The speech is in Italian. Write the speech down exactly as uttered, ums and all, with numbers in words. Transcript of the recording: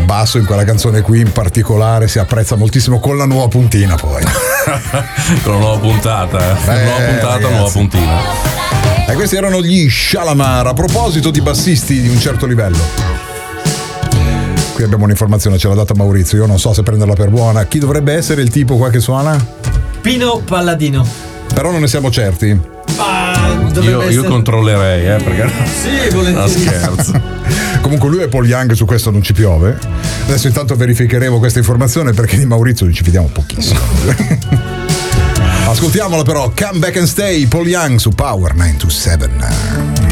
basso in quella canzone qui in particolare si apprezza moltissimo, con la nuova puntina poi. Con la nuova puntata, eh. Beh, nuova puntata, ragazzi. nuova puntina. E questi erano gli Shalamar. A proposito di bassisti di un certo livello, qui abbiamo un'informazione, ce l'ha data Maurizio, io non so se prenderla per buona. Chi dovrebbe essere il tipo qua che suona? Pino Palladino. Però non ne siamo certi. Ah, Io, essere... io controllerei, eh, perché Sì, no, volentieri. scherzo. Comunque lui è Paul Young, su questo non ci piove. Adesso intanto verificheremo questa informazione, perché di Maurizio ci fidiamo pochissimo. Ascoltiamola però, Come Back and Stay, Paul Young su Power nove due sette.